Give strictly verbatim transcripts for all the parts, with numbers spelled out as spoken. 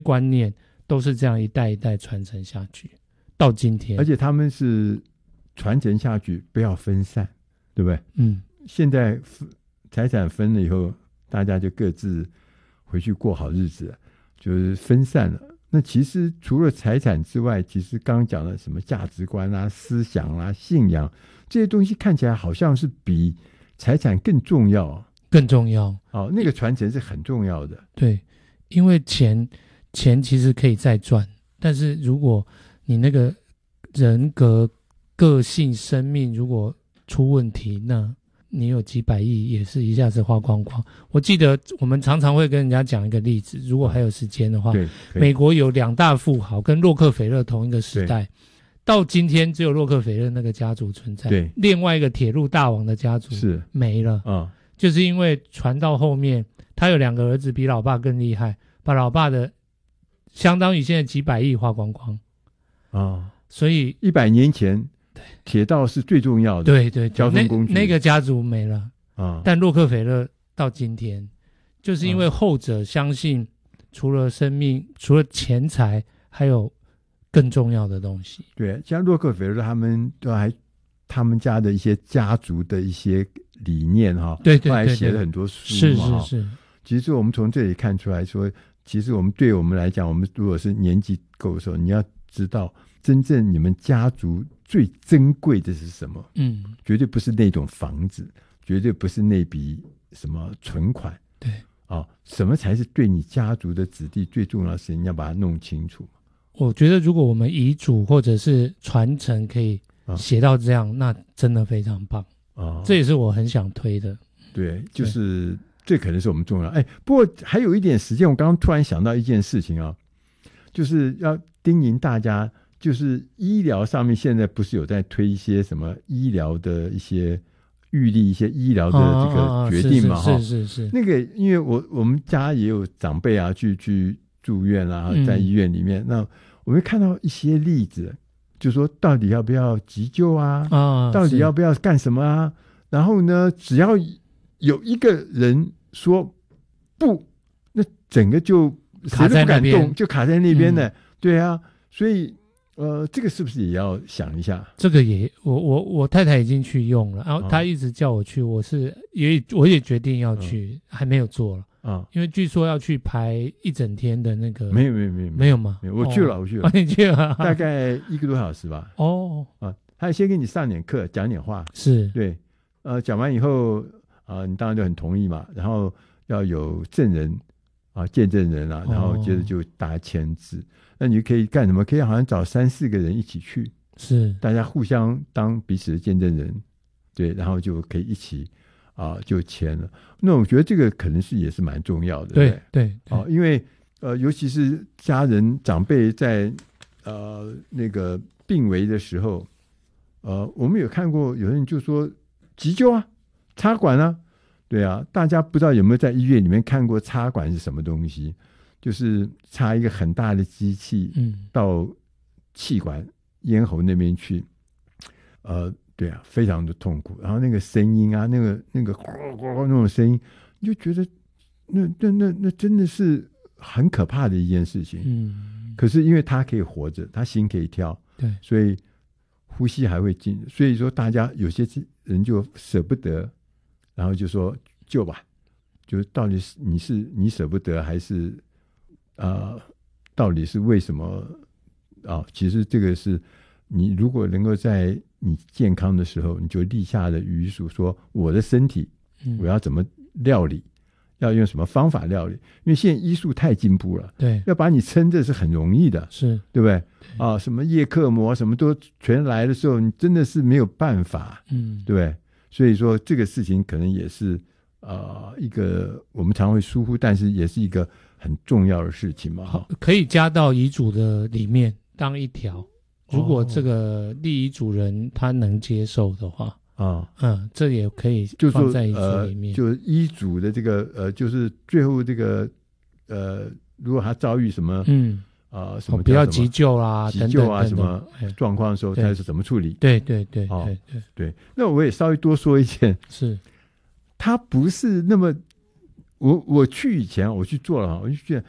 观念都是这样一代一代传承下去到今天。 而且他们是传承下去不要分散，对不对？ 嗯， 现在财产分了以后，大家就各自回去过好日子了，就是分散了。那其实除了财产之外，其实刚刚讲的什么价值观啊、思想啊、信仰这些东西，看起来好像是比财产更重要， 更重要。 哦，那个传承是很重要的。 对，因为钱钱其实可以再赚，但是如果你那个人格、个性、生命如果出问题，那你有几百亿也是一下子花光光。我记得我们常常会跟人家讲一个例子，如果还有时间的话， 对， 美国有两大富豪跟洛克菲勒同一个时代，到今天只有洛克菲勒那个家族存在， 对， 另外一个铁路大王的家族是没了啊， 就是因为传到后面，他有两个儿子比老爸更厉害，把老爸的相当于现在几百亿花光光啊， 所以一百年前铁道是最重要的， 对对对， 交通工具那, 那个家族没了啊， 但洛克菲勒到今天，就是因为后者相信除了生命、除了钱财，还有更重要的东西。 对，像洛克菲勒他们都还他们家的一些家族的一些理念哈， 对对对， 后来写了很多书是嘛， 是是。 其实我们从这里看出来说，其实我们对我们来讲，我们如果是年纪够的时候，你要知道，真正你们家族最珍贵的是什么？ 嗯， 绝对不是那种房子，绝对不是那笔什么存款。 对， 啊，什么才是对你家族的子弟最重要的事情？你要把它弄清楚。 我觉得，如果我们遗嘱或者是传承可以写到这样，啊、那真的非常棒啊！这也是我很想推的。 对，就是这可能是我们重要。哎，不过还有一点时间，我刚刚突然想到一件事情啊，就是要叮咛大家。就是医疗上面现在不是有在推一些什么医疗的一些预立一些医疗的这个决定嘛？哈、 哦，是是 是, 是, 是那个，因为我我们家也有长辈啊，去去住院啊，在医院里面，嗯、那我们看到一些例子，就说到底要不要急救啊？ 啊， 到底要不要干什么啊？然后呢，只要有一个人说不，那整个就谁都不敢动，就卡在那边的。嗯、对啊，所以。呃，这个是不是也要想一下？ 这个也，我我我太太已经去用了，然后她一直叫我去，我是也我也决定要去，嗯、还没有做了啊，嗯、因为据说要去排一整天的那个， 没有没有没有没有吗？ 没有，我去了，哦、我去了， 哦、你去了， 大概一个多小时吧。哦，啊，他先给你上点课，讲点话， 是对，呃，讲完以后啊、呃，你当然就很同意嘛，然后要有证人啊，见证人啊，然后接着就大家签字。哦，那你可以干什么？可以好像找三四个人一起去， 是大家互相当彼此的见证人，对，然后就可以一起啊、呃、就签了。那我觉得这个可能是也是蛮重要的， 对对对， 啊、因为呃，尤其是家人长辈在呃那个病危的时候，呃，我们有看过有人就说急救啊，插管啊，对啊，大家不知道有没有在医院里面看过插管是什么东西？就是插一个很大的机器，嗯，到气管咽喉那边去，呃，对啊，非常的痛苦。然后那个声音啊，那个那个哗哗那种声音，你就觉得那那那那真的是很可怕的一件事情。嗯，可是因为他可以活着，他心可以跳， 对， 所以呼吸还会进。所以说，大家有些人就舍不得，然后就说救吧，就到底是你是你舍不得还是？呃，到底是为什么啊、哦？其实这个是你如果能够在你健康的时候，你就立下的遗嘱，说我的身体我要怎么料理，嗯、要用什么方法料理。因为现在医术太进步了， 对， 要把你撑着是很容易的， 是对不对？啊，什么叶克膜什么都全来的时候，你真的是没有办法，嗯，对不对？所以说这个事情可能也是呃一个我们常会疏忽，但是也是一个。很重要的事情嘛，哈， 可以加到遗嘱的里面当一条。如果这个立遗嘱人他能接受的话，啊，嗯，这也可以放在遗嘱里面。 就、呃、就遗嘱的这个呃，就是最后这个呃，如果他遭遇什么，嗯啊、呃，什么、哦、 不要急救啦， 急救啊等等什么状况的时候，他是怎么处理？ 对对对哦、 对对对。那我也稍微多说一件， 是， 他不是那么。我我去以前我去做了，我就觉得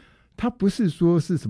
他不是说是什么。